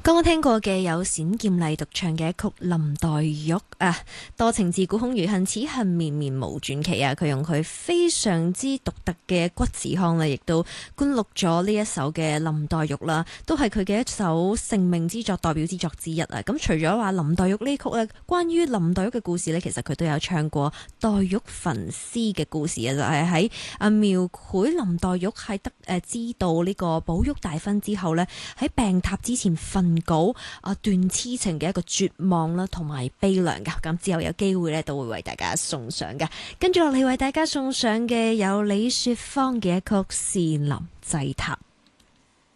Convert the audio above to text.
剛剛聽過嘅有冼劍麗獨唱嘅一曲林黛玉多情自古空餘恨，此恨綿綿無傳奇啊！佢用佢非常之獨特嘅骨子腔咧，亦都灌錄咗呢一首嘅林黛玉啦，都係佢嘅一首成名之作、代表之作之一啊！咁除咗話林黛玉呢曲咧，關於林黛玉嘅故事咧，其實佢都有唱過黛玉焚詩嘅故事啊，就係喺描繪林黛玉係知道呢個寶玉大婚之後咧，喺病榻之前瞓稿斷痴情嘅一個絕望啦，同埋悲涼噶。咁之後有機會咧，都會為大家送上嘅。跟住落嚟為大家送上嘅有李雪芳嘅一曲《士林祭塔》。